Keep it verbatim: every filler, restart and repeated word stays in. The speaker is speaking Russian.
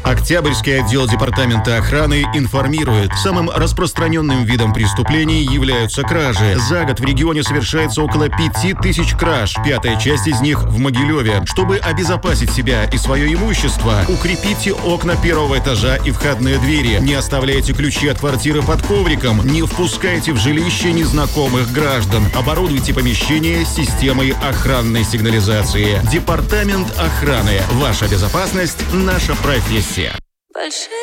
Октябрьский отдел департамента охраны информирует, самым распространенным видом преступлений являются кражи. За год в регионе совершается около пяти тысяч краж, пятая часть из них в Могилеве. Чтобы обезопасить себя и свое имущество, укрепите окна первого этажа и входные двери, не оставляйте ключи от квартиры под ковриком, не впускайте в жилище незнакомых граждан, оборудуйте помещение системой охранной сигнализации. Департамент охраны. Ваша безопасность – наша профессия. Большие